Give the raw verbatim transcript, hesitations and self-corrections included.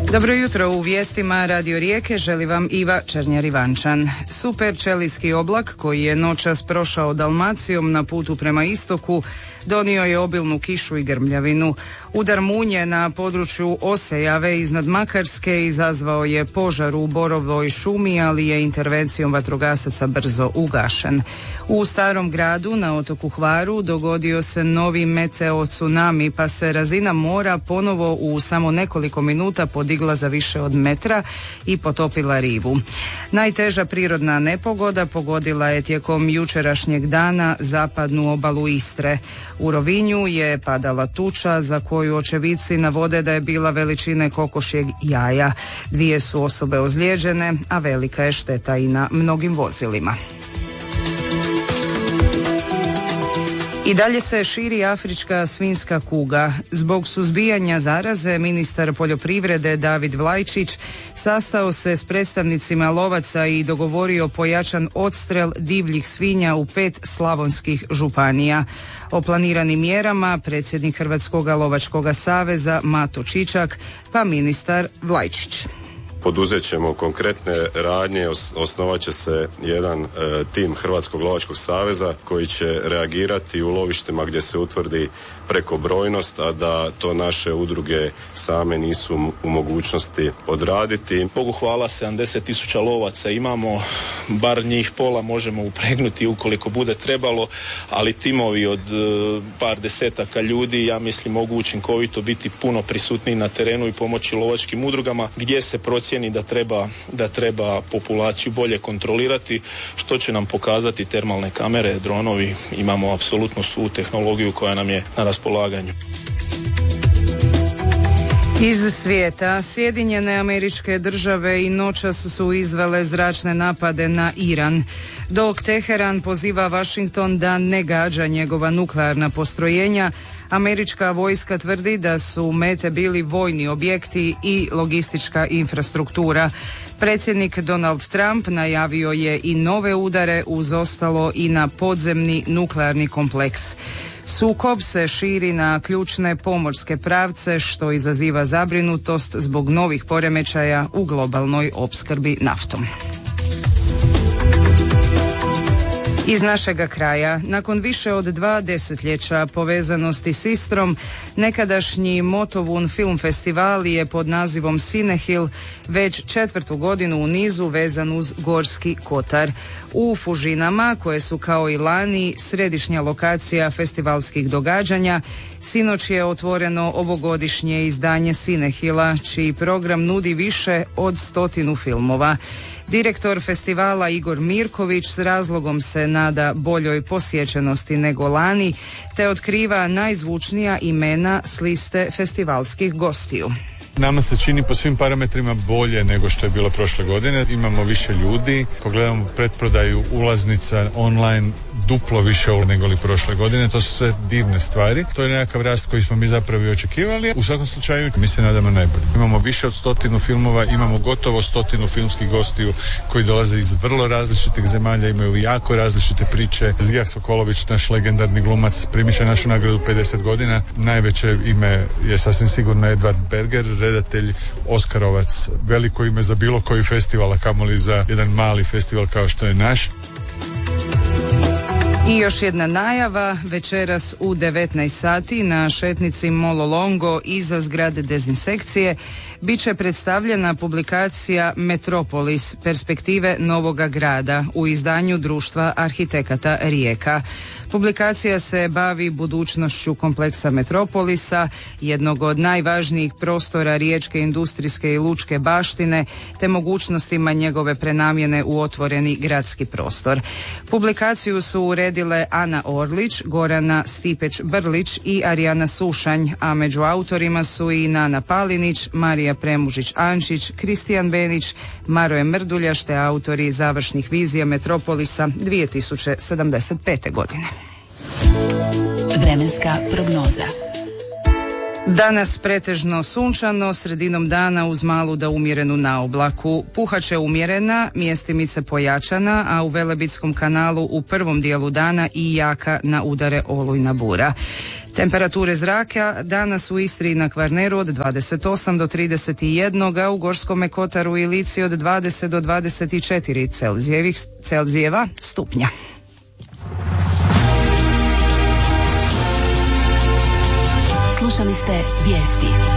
Dobro jutro, u vijestima Radio Rijeke želi vam Iva Černjar-Ivančan. Super čelijski oblak koji je noćas prošao Dalmacijom na putu prema istoku donio je obilnu kišu i grmljavinu. Udar munje na području Osejave iznad Makarske izazvao je požar u borovoj šumi, ali je intervencijom vatrogasaca brzo ugašen. U Starom gradu na otoku Hvaru dogodio se novi meteo tsunami, pa se razina mora ponovo u samo nekoliko minuta podigla za više od metra i potopila rivu. Najteža prirodna nepogoda pogodila je tijekom jučerašnjeg dana zapadnu obalu Istre. U Rovinju je padala tuča za koju očevici navode da je bila veličine kokošjeg jaja. Dvije su osobe ozlijeđene, a velika je šteta i na mnogim vozilima. I dalje se širi afrička svinjska kuga. Zbog suzbijanja zaraze ministar poljoprivrede David Vlajčić sastao se s predstavnicima lovaca i dogovorio pojačan odstrel divljih svinja u pet slavonskih županija. O planiranim mjerama predsjednik Hrvatskog lovačkog saveza Mato Čičak, pa ministar Vlajčić. Poduzet ćemo konkretne radnje, osnovat će se jedan e, tim Hrvatskog lovačkog saveza koji će reagirati u lovištima gdje se utvrdi prekobrojnost, a da to naše udruge same nisu u mogućnosti odraditi. Bogu hvala, sedamdeset tisuća lovaca imamo, bar njih pola možemo upregnuti ukoliko bude trebalo, ali timovi od e, par desetaka ljudi, ja mislim, mogu učinkovito biti puno prisutniji na terenu i pomoći lovačkim udrugama gdje se procijeni da treba, da treba populaciju bolje kontrolirati, što će nam pokazati termalne kamere, dronovi. Imamo apsolutno svu tehnologiju koja nam je na raspolaganju. Iz svijeta, Sjedinjene Američke Države i noćas su izvele zračne napade na Iran, dok Teheran poziva Washington da ne gađa njegova nuklearna postrojenja. Američka vojska tvrdi da su mete bili vojni objekti i logistička infrastruktura. Predsjednik Donald Trump najavio je i nove udare, uz ostalo i na podzemni nuklearni kompleks. Sukob se širi na ključne pomorske pravce, što izaziva zabrinutost zbog novih poremećaja u globalnoj opskrbi naftom. Iz našega kraja, nakon više od dva desetljeća povezanosti s Istrom, nekadašnji Motovun film festival je pod nazivom Cinehil već četvrtu godinu u nizu vezan uz Gorski kotar. U Fužinama, koje su kao i lani središnja lokacija festivalskih događanja, sinoć je otvoreno ovogodišnje izdanje Cinehila, čiji program nudi više od stotinu filmova. Direktor festivala Igor Mirković s razlogom se nada boljoj posjećenosti nego lani, te otkriva najzvučnija imena s liste festivalskih gostiju. Nama se čini po svim parametrima bolje nego što je bilo prošle godine. Imamo više ljudi. Ako gledamo pretprodaju ulaznica online, duplo više nego li prošle godine. To su sve divne stvari. To je nekakav rast koji smo mi zapravo i očekivali. U svakom slučaju mi se nadamo najbolje. Imamo više od stotinu filmova, imamo gotovo stotinu filmskih gostiju koji dolaze iz vrlo različitih zemalja, imaju jako različite priče. Zijak Sokolović, naš legendarni glumac, primit će našu nagradu pedeset godina. Najveće ime je sasvim sigurno Edvard Berger, redatelj, Oskarovac, veliko ime za bilo koji festival, a kamoli za jedan mali festival kao što je naš. I još jedna najava, večeras u devetnaest sati na šetnici Molo Longo iza zgrade dezinsekcije bit će predstavljena publikacija Metropolis, perspektive novoga grada u izdanju Društva arhitekata Rijeka. Publikacija se bavi budućnošću kompleksa Metropolisa, jednog od najvažnijih prostora riječke industrijske i lučke baštine, te mogućnostima njegove prenamjene u otvoreni gradski prostor. Publikaciju su uredile Ana Orlić, Gorana Stipeć-Brlić i Arijana Sušanj, a među autorima su i Nana Palinić, Marija Premužić-Ančić, Kristijan Benić, Maroje Mrduljaš, te autori završnih vizija Metropolisa dvije tisuće sedamdeset pete godine. Vremenska prognoza. Danas pretežno sunčano, sredinom dana uz malu da umjerenu naoblaku. Puhaće umjerena, mjestimice pojačana, a u Velebitskom kanalu u prvom dijelu dana i jaka na udare olujna bura. Temperature zraka danas u Istri i na Kvarneru od dvadeset osam do trideset jedan, a u Gorskome kotaru i Lici od dvadeset do dvadeset četiri Celzijevih, Celzijeva stupnja. Slušali ste vijesti.